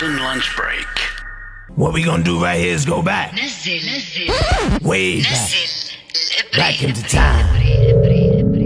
golden lunch break. What we gonna do right here is go back. Way back. Back into time.